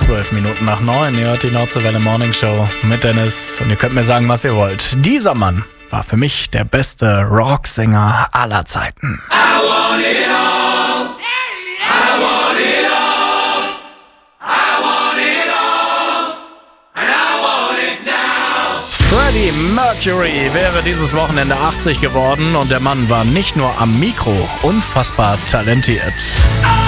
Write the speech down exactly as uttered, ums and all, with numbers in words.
Zwölf Minuten nach neun. Ihr hört die Nordseewelle Morning Show mit Dennis. Und ihr könnt mir sagen, was ihr wollt. Dieser Mann war für mich der beste Rocksänger aller Zeiten. I want it all. I want it all. I want it all. And I want it now. Freddie Mercury wäre dieses Wochenende achtzig geworden und der Mann war nicht nur am Mikro unfassbar talentiert.